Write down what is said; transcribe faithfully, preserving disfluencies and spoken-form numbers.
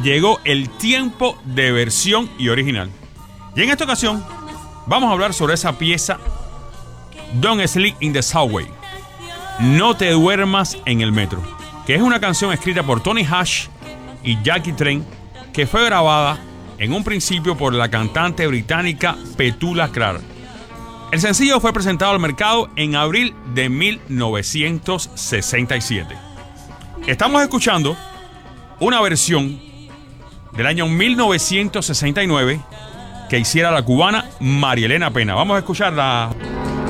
llegó el tiempo de versión y original. Y en esta ocasión vamos a hablar sobre esa pieza Don't Sleep in the Subway, No te duermas en el metro, que es una canción escrita por Tony Hash y Jackie Trent, que fue grabada en un principio por la cantante británica Petula Clark. El sencillo fue presentado al mercado en abril de mil novecientos sesenta y siete. Estamos escuchando una versión del año mil novecientos sesenta y nueve que hiciera la cubana María Elena Pena. Vamos a escucharla.